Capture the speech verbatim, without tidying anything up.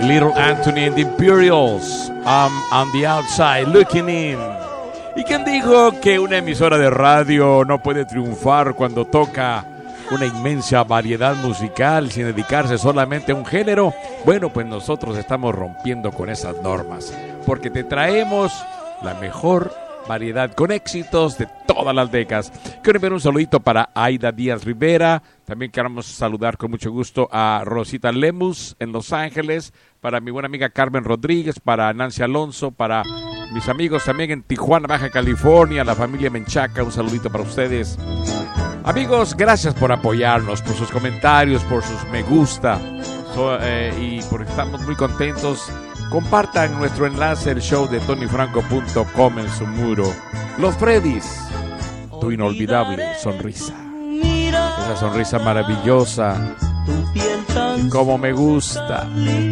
Little Anthony and the Imperials. I'm on the outside looking in. ¿Y quién dijo que una emisora de radio no puede triunfar cuando toca una inmensa variedad musical sin dedicarse solamente a un género? Bueno, pues nosotros estamos rompiendo con esas normas, porque te traemos la mejor variedad con éxitos de todas las décadas. Quiero enviar un saludito para Aida Díaz Rivera. También queremos saludar con mucho gusto a Rosita Lemus en Los Ángeles, para mi buena amiga Carmen Rodríguez, para Nancy Alonso, para mis amigos también en Tijuana, Baja California, la familia Menchaca, un saludito para ustedes. Amigos, gracias por apoyarnos, por sus comentarios, por sus me gusta, so, eh, y porque estamos muy contentos. Compartan nuestro enlace, el show de tony franco punto com en su muro. Los Freddys, tu inolvidable sonrisa. Esa sonrisa maravillosa, como me gusta.